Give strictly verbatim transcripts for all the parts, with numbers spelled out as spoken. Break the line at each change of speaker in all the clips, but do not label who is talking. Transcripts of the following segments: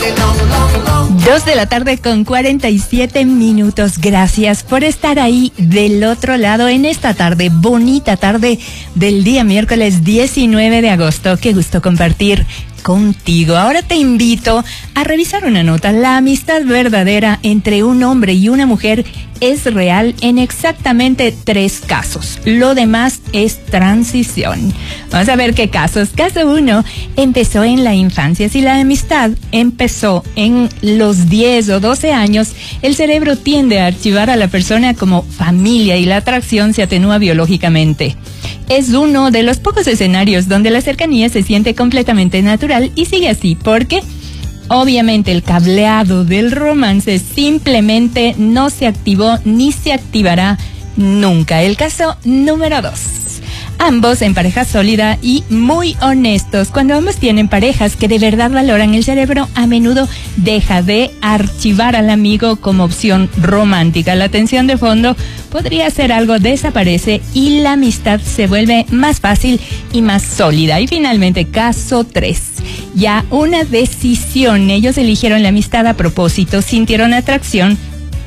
Dos de la tarde con cuarenta y siete minutos. Gracias por estar ahí del otro lado en esta tarde, bonita tarde del día miércoles diecinueve de agosto. Qué gusto compartir contigo. Ahora te invito a revisar una nota. La amistad verdadera entre un hombre y una mujer es real en exactamente tres casos. Lo demás es transición. Vamos a ver qué casos. Caso uno, empezó en la infancia. Si la amistad empezó en los diez o doce años, el cerebro tiende a archivar a la persona como familia y la atracción se atenúa biológicamente. Es uno de los pocos escenarios donde la cercanía se siente completamente natural y sigue así, porque obviamente el cableado del romance simplemente no se activó ni se activará nunca. El caso número dos. Ambos en pareja sólida y muy honestos. Cuando ambos tienen parejas que de verdad valoran, el cerebro a menudo deja de archivar al amigo como opción romántica. La tensión de fondo podría ser algo, desaparece y la amistad se vuelve más fácil y más sólida. Y finalmente, caso tres. Ya una decisión. Ellos eligieron la amistad a propósito, sintieron atracción,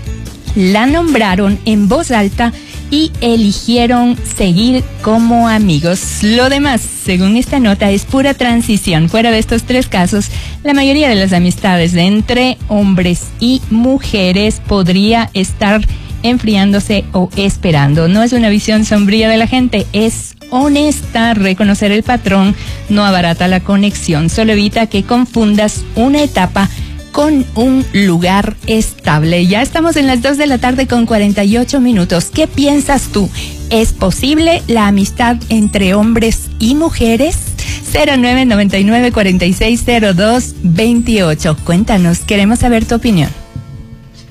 la nombraron en voz alta y eligieron seguir como amigos. Lo demás, según esta nota, es pura transición. Fuera de estos tres casos, la mayoría de las amistades de entre hombres y mujeres podría estar enfriándose o esperando. No es una visión sombría de la gente, es honesta. Reconocer el patrón no abarata la conexión, solo evita que confundas una etapa con un lugar estable. Ya estamos en las dos de la tarde con cuarenta y ocho minutos. ¿Qué piensas tú? ¿Es posible la amistad entre hombres y mujeres? cero nueve noventa y nueve cuarenta y seis cero dos veintiocho. Cuéntanos, queremos saber tu opinión.